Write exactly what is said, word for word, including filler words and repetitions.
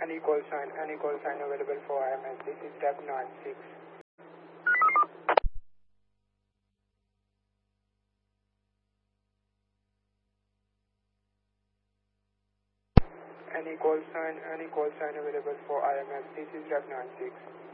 Any call sign, any call sign available for I M S. This is Rep nine six. Any call sign, any call sign available for I M S. This is Rep nine six.